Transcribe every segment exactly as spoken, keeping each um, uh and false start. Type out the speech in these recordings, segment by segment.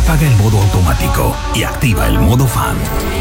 apaga el modo automático y activa el modo fan.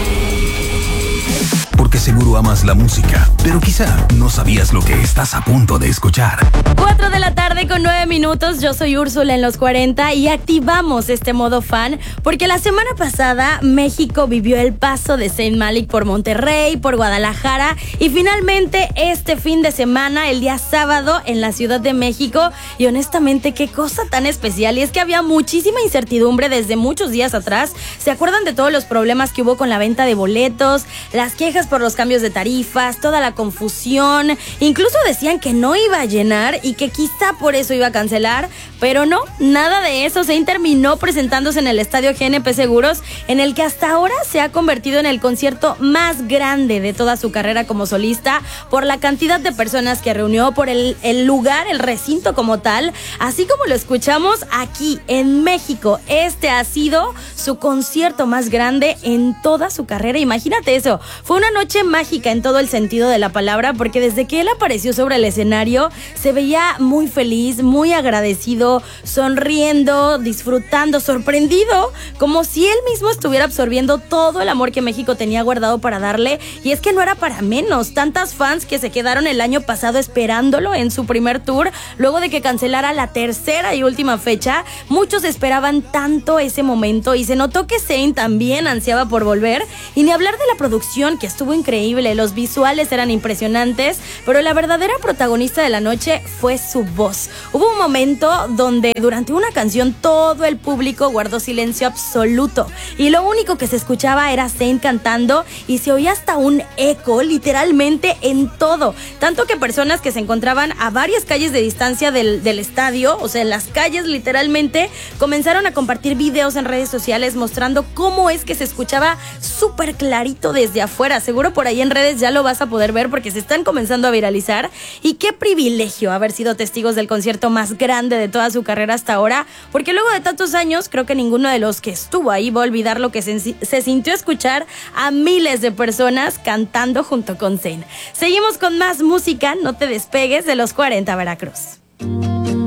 Porque seguro amas la música, pero quizá no sabías lo que estás a punto de escuchar. cuatro de la tarde con nueve minutos, yo soy Úrsula en los cuarenta y activamos este modo fan porque la semana pasada México vivió el paso de Zayn Malik por Monterrey, por Guadalajara y finalmente este fin de semana, el día sábado en la Ciudad de México, y honestamente qué cosa tan especial, y es que había muchísima incertidumbre desde muchos días atrás. ¿Se acuerdan de todos los problemas que hubo con la venta de boletos, las quejas por los cambios de tarifas, toda la confusión? Incluso decían que no iba a llenar y que quizá por eso iba a cancelar, pero no, nada de eso. Zayn terminó presentándose en el estadio G N P Seguros, en el que hasta ahora se ha convertido en el concierto más grande de toda su carrera como solista, por la cantidad de personas que reunió, por el, el lugar, el recinto como tal, así como lo escuchamos aquí en México. Este ha sido su concierto más grande en toda su carrera. Imagínate eso, fue una noche mágica en todo el sentido de la palabra, porque desde que él apareció sobre el escenario se veía muy feliz, muy agradecido, sonriendo, disfrutando, sorprendido, como si él mismo estuviera absorbiendo todo el amor que México tenía guardado para darle. Y es que no era para menos, tantas fans que se quedaron el año pasado esperándolo en su primer tour, luego de que cancelara la tercera y última fecha. Muchos esperaban tanto ese momento y se notó que Zayn también ansiaba por volver, y ni hablar de la producción, que estuvo increíble, los visuales eran impresionantes, pero la verdadera protagonista de la noche fue su voz. Hubo un momento donde durante una canción todo el público guardó silencio absoluto y lo único que se escuchaba era Zayn cantando, y se oía hasta un eco literalmente en todo, tanto que personas que se encontraban a varias calles de distancia del, del estadio, o sea, en las calles literalmente, comenzaron a compartir videos en redes sociales mostrando cómo es que se escuchaba súper clarito desde afuera. Seguro por ahí en redes ya lo vas a poder ver porque se están comenzando a viralizar. Y qué privilegio haber sido testigos del concierto más grande de toda su carrera hasta ahora, porque luego de tantos años creo que ninguno de los que estuvo ahí va a olvidar lo que se, se sintió escuchar a miles de personas cantando junto con Zayn. Seguimos con más música, no te despegues de los cuarenta Veracruz.